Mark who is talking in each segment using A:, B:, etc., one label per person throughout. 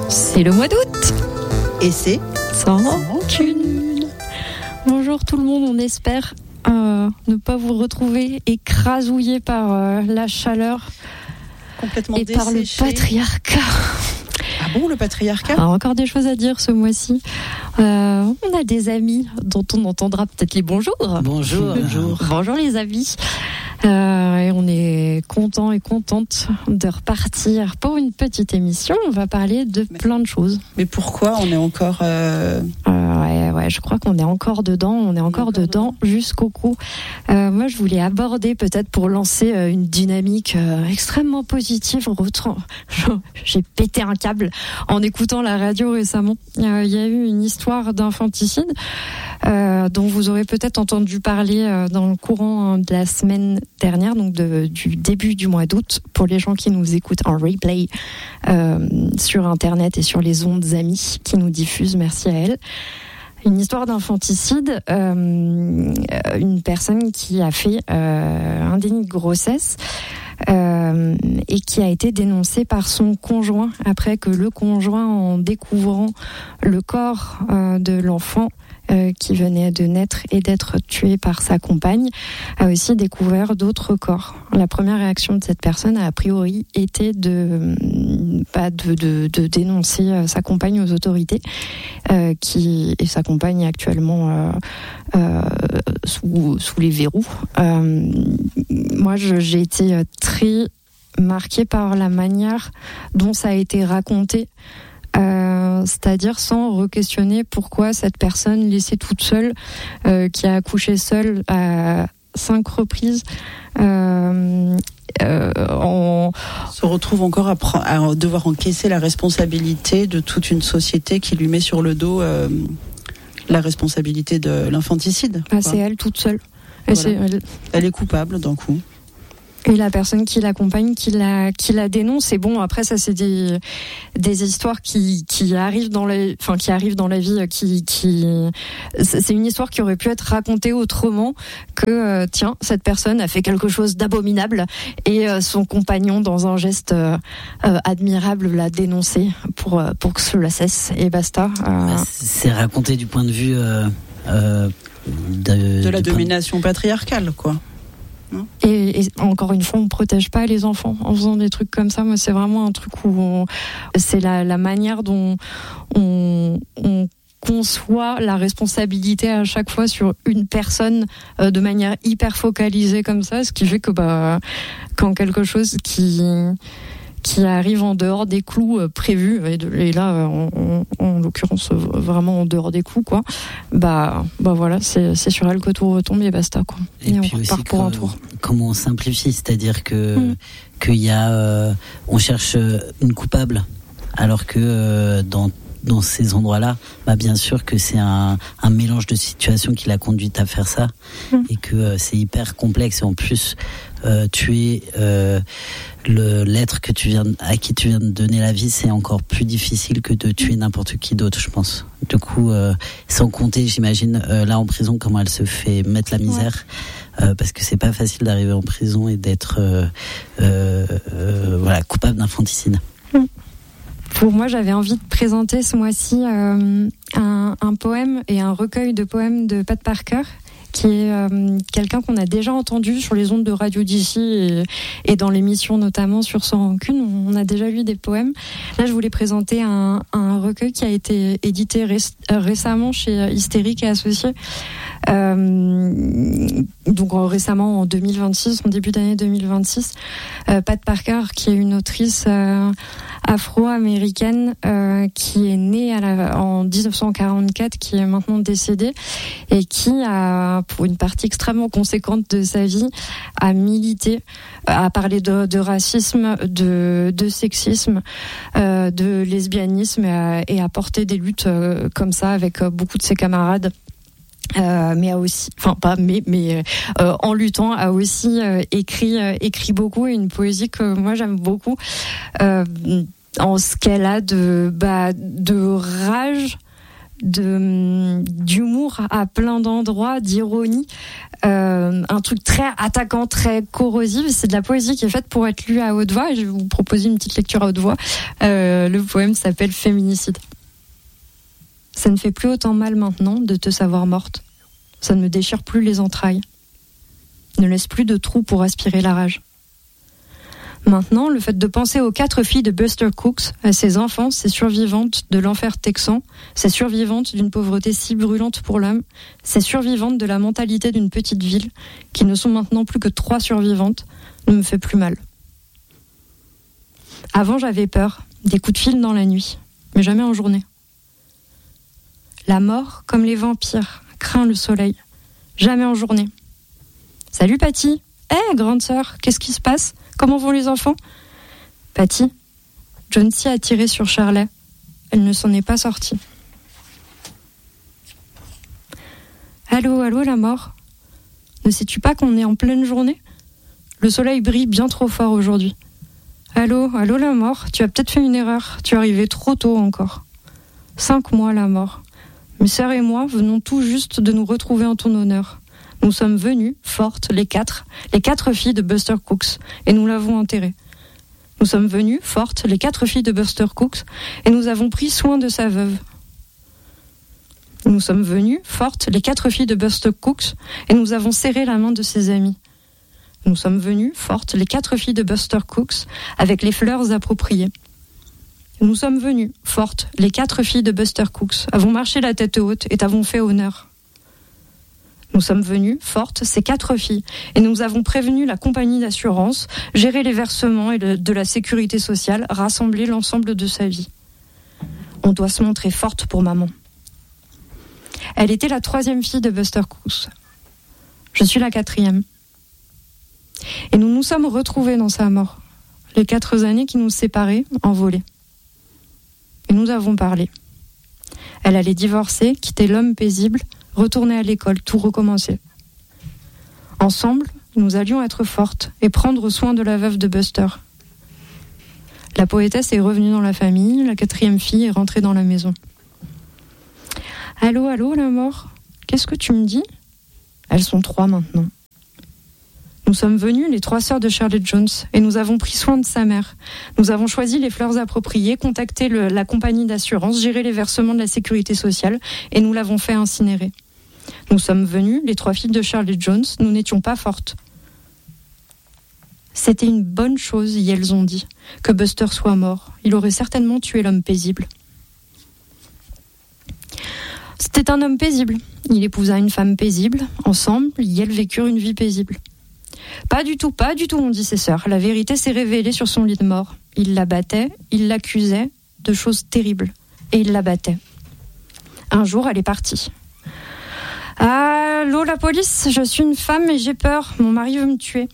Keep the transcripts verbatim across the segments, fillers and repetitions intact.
A: C'est le mois d'août.
B: Et c'est
A: sans rancune. Bonjour tout le monde, on espère euh, ne pas vous retrouver écrasouillé par euh, la chaleur
B: complètement
A: et
B: desséché.
A: par le patriarcat.
B: Ah bon, le patriarcat ?
A: Alors, encore des choses à dire ce mois-ci. Euh, on a des amis dont on entendra peut-être les bonjours.
C: Bonjour.
A: Bonjour. Bonjour les amis. Euh, et on est content et contente de repartir pour une petite émission. On va parler de
B: mais,
A: plein de choses.
B: Mais pourquoi on est encore euh...
A: Euh, ouais, ouais, je crois qu'on est encore dedans. On est encore, on est encore dedans, dedans jusqu'au cou. Euh, moi, je voulais aborder peut-être pour lancer euh, une dynamique euh, extrêmement positive. J'ai pété un câble en écoutant la radio récemment. Il euh, y a eu une histoire d'infanticide euh, dont vous aurez peut-être entendu parler euh, dans le courant de la semaine dernière, donc de, du début du mois d'août, pour les gens qui nous écoutent en replay euh, sur Internet et sur les ondes amies qui nous diffusent. Merci à elle. Une histoire d'infanticide, euh, une personne qui a fait euh, un déni de grossesse euh, et qui a été dénoncée par son conjoint après que le conjoint, en découvrant le corps euh, de l'enfant Euh, qui venait de naître et d'être tué par sa compagne, a aussi découvert d'autres corps. La première réaction de cette personne a a priori été de, bah, de, de, de dénoncer euh, sa compagne aux autorités, euh, qui, et sa compagne est actuellement euh, euh, sous, sous les verrous. Euh, moi, je, j'ai été très marquée par la manière dont ça a été raconté. Euh, c'est-à-dire sans re-questionner pourquoi cette personne laissée toute seule, euh, qui a accouché seule à cinq reprises, euh, euh, en...
B: se retrouve encore à, pre- à devoir encaisser la responsabilité de toute une société qui lui met sur le dos euh, la responsabilité de l'infanticide.
A: Ah, c'est elle toute seule. Et
B: voilà.
A: c'est elle...
B: elle est coupable d'un coup.
A: Et la personne qui l'accompagne, qui la, qui la dénonce. Et bon, après, ça, c'est des, des histoires qui, qui arrivent dans la, enfin, qui arrivent dans la vie, qui, qui, c'est une histoire qui aurait pu être racontée autrement que, euh, tiens, cette personne a fait quelque chose d'abominable et euh, son compagnon, dans un geste euh, euh, admirable, l'a dénoncé pour, euh, pour que cela cesse et basta. Euh...
C: Bah, c'est raconté du point de vue, euh, euh, de,
B: de la domination
C: de...
B: patriarcale, quoi.
A: Et, et encore une fois, on protège pas les enfants en faisant des trucs comme ça. Moi, c'est vraiment un truc où on, c'est la, la manière dont on, on conçoit la responsabilité à chaque fois sur une personne euh, de manière hyper focalisée comme ça, ce qui fait que bah, quand quelque chose qui qui arrive en dehors des clous euh, prévus, et, de, et là, en, en, en l'occurrence, vraiment en dehors des clous, quoi, bah, bah voilà, c'est, c'est sur elle que tout retombe et basta, quoi.
C: Et, et
A: on
C: puis
A: repart
C: aussi
A: pour
C: que,
A: un tour.
C: Comment on simplifie, c'est-à-dire que,
A: mmh.
C: qu'il y a, euh, on cherche une coupable, alors que euh, dans dans ces endroits-là, bah bien sûr que c'est un, un mélange de situations qui l'a conduite à faire ça, mmh. et que euh, c'est hyper complexe. Et en plus, euh, tuer euh, le, l'être que tu viens, à qui tu viens de donner la vie, c'est encore plus difficile que de tuer n'importe qui d'autre, je pense. Du coup, euh, sans compter, j'imagine, euh, là en prison, comment elle se fait mettre la misère. Ouais. Euh, parce que c'est pas facile d'arriver en prison et d'être euh, euh, euh, voilà, coupable d'infanticide.
A: Mmh. Pour moi, j'avais envie de présenter ce mois-ci euh, un, un poème et un recueil de poèmes de Pat Parker, qui est euh, quelqu'un qu'on a déjà entendu sur les ondes de radio d'ici et, et dans l'émission notamment sur Sans Rancune. On a déjà lu des poèmes. Là, je voulais présenter un, un recueil qui a été édité ré- récemment chez Hystérique et Associés. Euh, donc euh, récemment en deux mille vingt-six, en début d'année deux mille vingt-six, euh, Pat Parker, qui est une autrice euh, afro-américaine euh, qui est née à la, en dix-neuf cent quarante-quatre, qui est maintenant décédée et qui a, pour une partie extrêmement conséquente de sa vie, a milité, a parlé de, de racisme, de, de sexisme, euh, de lesbianisme et a, et a porté des luttes euh, comme ça avec euh, beaucoup de ses camarades. Euh, mais a aussi, enfin pas mais mais euh, en luttant a aussi euh, écrit euh, écrit beaucoup, et une poésie que moi j'aime beaucoup euh, en ce qu'elle a de bah de rage, de, d'humour à plein d'endroits, d'ironie, euh, un truc très attaquant, très corrosif. C'est de la poésie qui est faite pour être lue à haute voix. Et je vais vous proposer une petite lecture à haute voix. Euh, le poème s'appelle Féminicide. Ça ne fait plus autant mal maintenant de te savoir morte. Ça ne me déchire plus les entrailles. Ne laisse plus de trous pour aspirer la rage. Maintenant, le fait de penser aux quatre filles de Buster Cooks, à ses enfants, ces survivantes de l'enfer texan, ces survivantes d'une pauvreté si brûlante pour l'âme, ces survivantes de la mentalité d'une petite ville, qui ne sont maintenant plus que trois survivantes, ne me fait plus mal. Avant, j'avais peur, des coups de fil dans la nuit, mais jamais en journée. La mort, comme les vampires, craint le soleil, jamais en journée. Salut Patty. Hé, hey, grande sœur, qu'est-ce qui se passe? Comment vont les enfants? Patty, Jonesy a tiré sur Charlet. Elle ne s'en est pas sortie. Allô, allô, la mort. Ne sais-tu pas qu'on est en pleine journée? Le soleil brille bien trop fort aujourd'hui. Allô, allô, la mort. Tu as peut-être fait une erreur. Tu es arrivé trop tôt encore. Cinq mois, la mort. Mes sœurs et moi venons tout juste de nous retrouver en ton honneur. Nous sommes venus, fortes, les quatre, les quatre filles de Buster Cooks, et nous l'avons enterrée. Nous sommes venus, fortes, les quatre filles de Buster Cooks, et nous avons pris soin de sa veuve. Nous sommes venus, fortes, les quatre filles de Buster Cooks, et nous avons serré la main de ses amis. Nous sommes venus, fortes, les quatre filles de Buster Cooks, avec les fleurs appropriées. Nous sommes venus, fortes, les quatre filles de Buster Cooks, avons marché la tête haute et t'avons fait honneur. Nous sommes venus, fortes, ces quatre filles, et nous avons prévenu la compagnie d'assurance, géré les versements et le, de la sécurité sociale, rassemblé l'ensemble de sa vie. On doit se montrer forte pour maman. Elle était la troisième fille de Buster Cooks. Je suis la quatrième. Et nous nous sommes retrouvés dans sa mort. Les quatre années qui nous séparaient, envolées. Et nous avons parlé. Elle allait divorcer, quitter l'homme paisible, retourner à l'école, tout recommencer. Ensemble, nous allions être fortes et prendre soin de la veuve de Buster. La poétesse est revenue dans la famille, la quatrième fille est rentrée dans la maison. Allô, allô, la mort, qu'est-ce que tu me dis? Elles sont trois maintenant. Nous sommes venues, les trois sœurs de Charlotte Jones, et nous avons pris soin de sa mère. Nous avons choisi les fleurs appropriées, contacté le, la compagnie d'assurance, géré les versements de la sécurité sociale, et nous l'avons fait incinérer. Nous sommes venues, les trois filles de Charlotte Jones, nous n'étions pas fortes. C'était une bonne chose, y elles ont dit, que Buster soit mort. Il aurait certainement tué l'homme paisible. C'était un homme paisible. Il épousa une femme paisible. Ensemble, y elles vécurent une vie paisible. Pas du tout, pas du tout, ont dit ses sœurs. La vérité s'est révélée sur son lit de mort. Il la battait, il l'accusait de choses terribles. Et il la battait. Un jour, elle est partie. Allô, la police, je suis une femme et j'ai peur. Mon mari veut me tuer.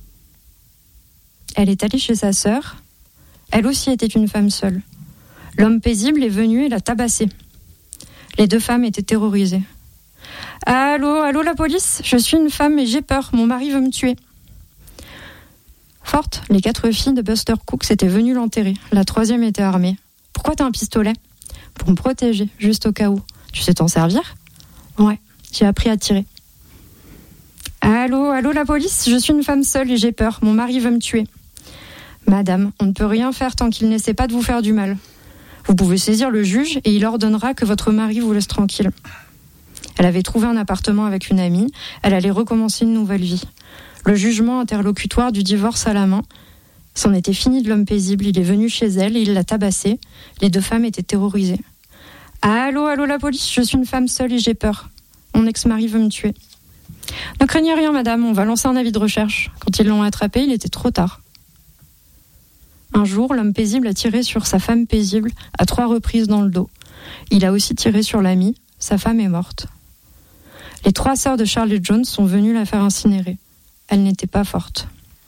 A: Elle est allée chez sa sœur. Elle aussi était une femme seule. L'homme paisible est venu et l'a tabassée. Les deux femmes étaient terrorisées. Allô, allô, la police, je suis une femme et j'ai peur. Mon mari veut me tuer. Forte, les quatre filles de Buster Cooks étaient venues l'enterrer. La troisième était armée. Pourquoi t'as un pistolet? Pour me protéger, juste au cas où. Tu sais t'en servir? Ouais, j'ai appris à tirer. Allô, allô, la police, je suis une femme seule et j'ai peur. Mon mari veut me tuer. Madame, on ne peut rien faire tant qu'il n'essaie pas de vous faire du mal. Vous pouvez saisir le juge et il ordonnera que votre mari vous laisse tranquille. Elle avait trouvé un appartement avec une amie. Elle allait recommencer une nouvelle vie. Le jugement interlocutoire du divorce à la main. C'en était fini de l'homme paisible. Il est venu chez elle et il l'a tabassée. Les deux femmes étaient terrorisées. Allô, allô, la police, je suis une femme seule et j'ai peur. Mon ex-mari veut me tuer. Ne craignez rien, madame, on va lancer un avis de recherche. Quand ils l'ont attrapé, il était trop tard. Un jour, l'homme paisible a tiré sur sa femme paisible à trois reprises dans le dos. Il a aussi tiré sur l'ami. Sa femme est morte. Les trois sœurs de Charlotte Jones sont venues la faire incinérer. Elle n'était pas forte.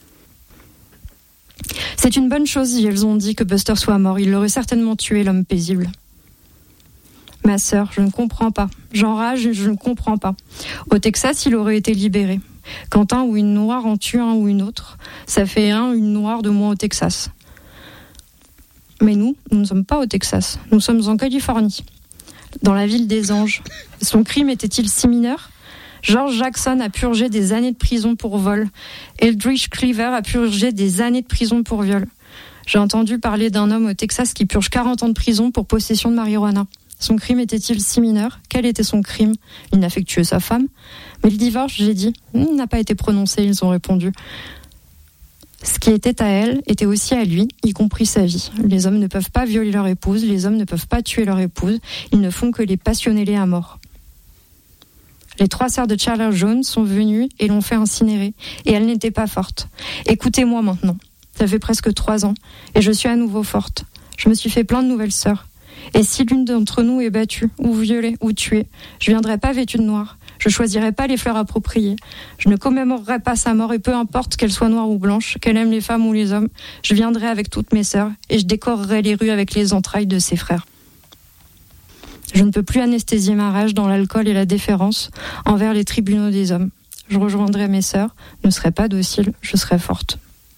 A: C'est une bonne chose si elles ont dit que Buster soit mort. Il l'aurait certainement tué, l'homme paisible. Ma sœur, je ne comprends pas. J'enrage et je ne comprends pas. Au Texas, il aurait été libéré. Quand un ou une noire en tue un ou une autre, ça fait un ou une noire de moins au Texas. Mais nous, nous ne sommes pas au Texas. Nous sommes en Californie. dans la ville des anges. Son crime était-il si mineur ? George Jackson a purgé des années de prison pour vol. Eldridge Cleaver a purgé des années de prison pour viol. J'ai entendu parler d'un homme au Texas qui purge quarante ans de prison pour possession de marijuana. Son crime était-il si mineur ? Quel était son crime ? Il n'a fait que tuer sa femme. Mais le divorce, j'ai dit, il n'a pas été prononcé, ils ont répondu. Ce qui était à elle était aussi à lui, y compris sa vie. Les hommes ne peuvent pas violer leur épouse, les hommes ne peuvent pas tuer leur épouse, ils ne font que les passionner à mort. Les trois sœurs de Chandler Jones sont venues et l'ont fait incinérer. Et elles n'étaient pas fortes. Écoutez-moi maintenant. Ça fait presque trois ans. Et je suis à nouveau forte. Je me suis fait plein de nouvelles sœurs. Et si l'une d'entre nous est battue, ou violée, ou tuée, je viendrai pas vêtue de noir. Je choisirai pas les fleurs appropriées. Je ne commémorerai pas sa mort. Et peu importe qu'elle soit noire ou blanche, qu'elle aime les femmes ou les hommes, je viendrai avec toutes mes sœurs. Et je décorerai les rues avec les entrailles de ses frères. Je ne peux plus anesthésier ma rage dans l'alcool et la déférence envers les tribunaux des hommes. Je rejoindrai mes sœurs, ne serai pas docile, je serai forte.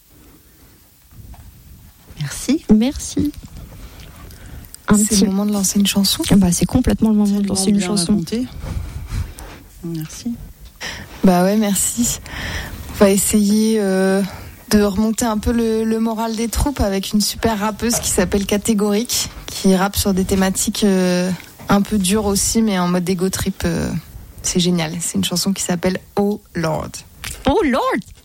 B: Merci.
A: Merci. Un
D: c'est
A: petit...
D: le moment de lancer une chanson.
A: Bah, c'est complètement le moment de lancer une chanson.
B: Raconté. Merci.
D: Bah ouais, merci. On va essayer euh, de remonter un peu le, le moral des troupes avec une super rappeuse qui s'appelle Catégorique, qui rappe sur des thématiques... Euh, un peu dur aussi, mais en mode ego trip, euh, c'est génial. C'est une chanson qui s'appelle Oh Lord.
A: Oh Lord!